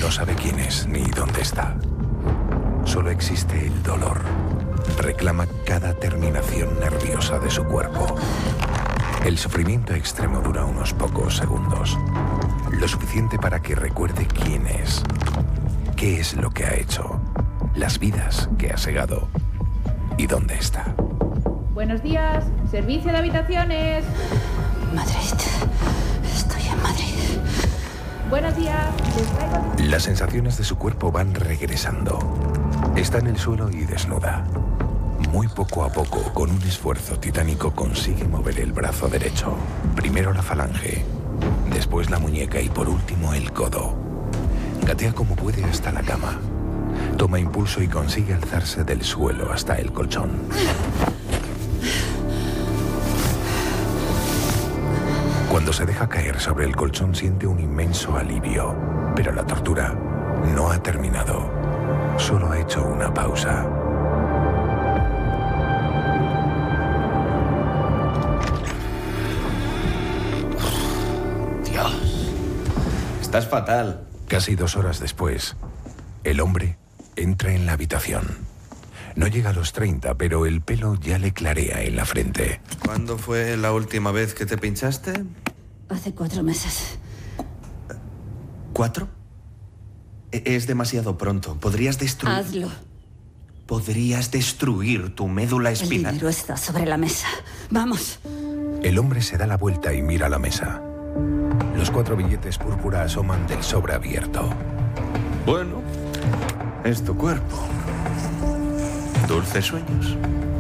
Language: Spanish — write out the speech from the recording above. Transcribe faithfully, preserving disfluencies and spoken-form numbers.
No sabe quién es ni dónde está. Solo existe el dolor. Reclama cada terminación nerviosa de su cuerpo. El sufrimiento extremo dura unos pocos segundos. Lo suficiente para que recuerde quién es. Qué es lo que ha hecho. Las vidas que ha segado. ¿Y dónde está? Buenos días. Servicio de habitaciones. Madrid. Estoy en Madrid. Buenos días. Les traigo... Las sensaciones de su cuerpo van regresando. Está en el suelo y desnuda. Muy poco a poco, con un esfuerzo titánico, consigue mover el brazo derecho. Primero la falange, después la muñeca y por último el codo. Gatea como puede hasta la cama. Toma impulso y consigue alzarse del suelo hasta el colchón. Cuando se deja caer sobre el colchón siente un inmenso alivio, pero la tortura no ha terminado. Solo ha hecho una pausa. Dios, estás fatal. Casi dos horas después, el hombre entra en la habitación. No llega a los treinta, pero el pelo ya le clarea en la frente. ¿Cuándo fue la última vez que te pinchaste? Hace cuatro meses. ¿Cuatro? Es demasiado pronto. Podrías destruir... Hazlo. Podrías destruir tu médula espinal. El dinero está sobre la mesa. Vamos. El hombre se da la vuelta y mira la mesa. Los cuatro billetes púrpura asoman del sobre abierto. Bueno, es tu cuerpo. Dulces sueños.